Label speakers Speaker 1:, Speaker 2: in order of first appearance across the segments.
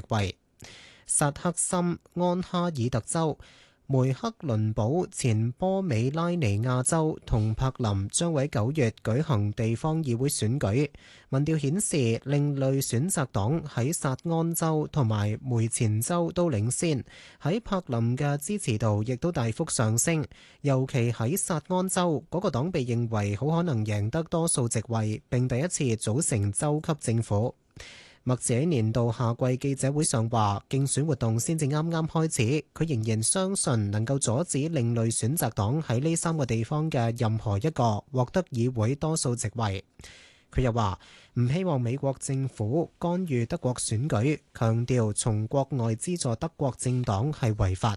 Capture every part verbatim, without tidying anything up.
Speaker 1: 位。薩克森安哈爾特州、梅克倫堡、前波美拉尼亞州同柏林將喺九月舉行地方議會選舉。民調顯示，另類選擇黨喺薩安州同埋梅前州都領先，喺柏林嘅支持度亦都大幅上升。尤其喺薩安州，嗰個黨被認為好可能贏得多數席位，並第一次組成州級政府。麥治喺年度夏季記者會上話，競選活動先至啱啱開始，佢仍然相信能夠阻止另類選擇黨喺呢三個地方嘅任何一個獲得議會多數席位。佢又話唔希望美國政府干預德國選舉，強調從國外資助德國政黨係違法。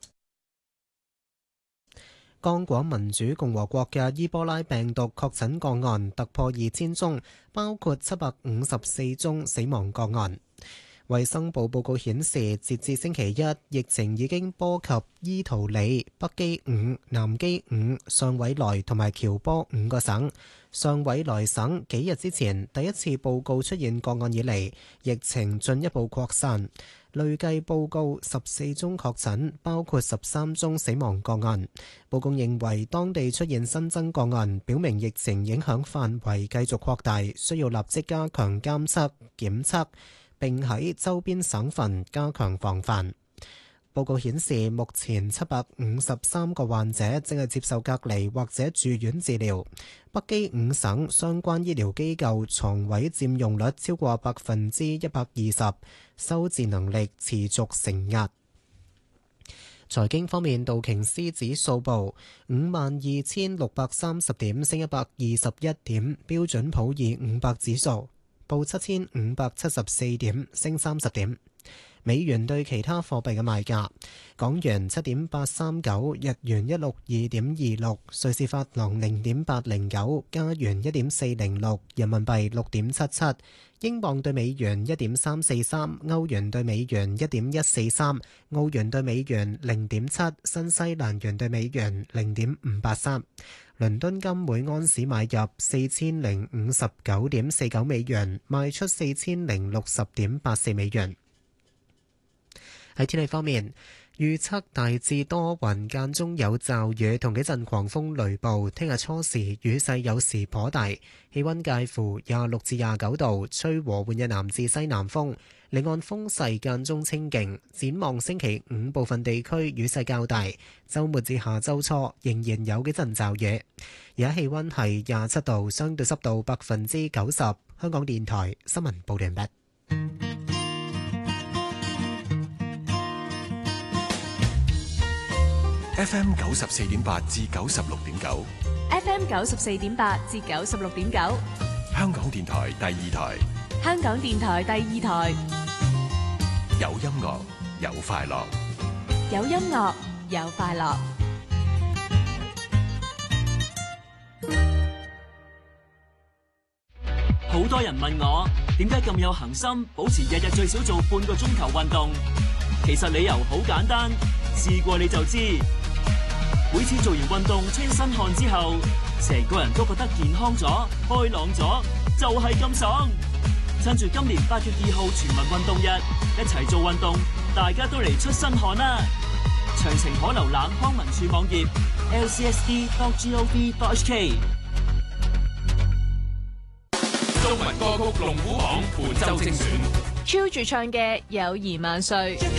Speaker 1: 剛果民主共和國嘅伊波拉病毒確診個案突破二千宗，包括七百五十四宗死亡個案。衛生部報告顯示，截至星期一，疫情已經波及伊圖里、北基伍、南基伍、上委內同埋喬波五個省。上委內省幾日之前第一次報告出現個案以嚟，疫情進一步擴散，累計報告十四宗確診，包括十三宗死亡個案。報告認為當地出現新增個案，表明疫情影響範圍繼續擴大，需要立即加強監測檢測，並喺周邊省份加強防範。報告顯示，目前七百五十三個患者正係接受隔離或者住院治療。北基伍省相關醫療機構床位佔用率超過百分之一百二十，收治能力持續承壓。財經方面，道瓊斯指數報五萬二千六百三十點，升一百二十一點；標準普爾五百指數報七千五百七十四點，升三十點。美元對其他貨幣嘅賣價：港元七點八三九，日元一六二點二六，瑞士法郎零點八零九，加元一點四零六，人民幣六點七七，英鎊對美元一點三四三，歐元對美元一點一四三，澳元對美元零點七，新西蘭元對美元零點五八三。倫敦金每安士買入四千零五十九點四九美元，賣出四千零六十點八四美元。喺天氣方面，預測大致多雲，間中有驟雨同幾陣狂風雷暴。聽日初時雨勢有時頗大，氣溫介乎廿六至廿九度，吹和緩嘅南至西南風。離岸風勢間中清勁。展望星期五部分地區雨勢較大，週末至下週初仍然有幾陣驟雨。而家氣溫係廿七度，相對濕度百分之九十。香港電台新聞報道完畢。
Speaker 2: F M 九十四點八至九十六點九
Speaker 3: ，F M 九十四點八至九十六點九，
Speaker 2: 香港電台第二台，
Speaker 3: 香港電台第二台，
Speaker 2: 有音樂有快樂，
Speaker 3: 有音樂有快樂。
Speaker 4: 好多人問我點解咁有恒心，保持日日最少做半個鐘頭運動。其實理由好簡單，試過你就知。每次做完運動出身汗之後，成個人都覺得健康咗、開朗咗，就係咁爽。趁住今年八月二號全民運動日，一齊做運動，大家都嚟出身汗啦！詳情可瀏覽康文署網頁 l c s d dot gov dot h k。
Speaker 5: 中文歌曲龍虎榜本周精選，
Speaker 3: 超住唱嘅友誼萬歲。